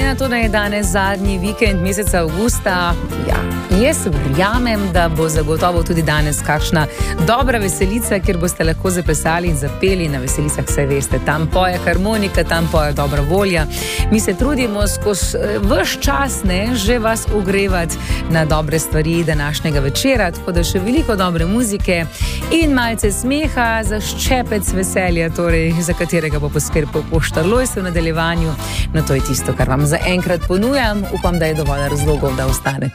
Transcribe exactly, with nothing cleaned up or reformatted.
na to, da je danes zadnji vikend meseca avgusta, ja, jaz verjamem, da bo zagotovo tudi danes kakšna dobra veselica, kjer boste lahko zaplesali in zapeli na veselicah, saj veste, tam poje harmonika, tam poje dobra volja. Mi se trudimo skozi ves čas, ne, že vas ogrevati na dobre stvari današnjega večera, tako da še veliko dobre muzike in malce smeha za ščepec veselja, torej za katerega bo poskrbel Poštar Lojz v nadaljevanju. No, to je tisto, kar vam zaenkrat ponujam. Upam, da je dovolj razlogov, da ostanete.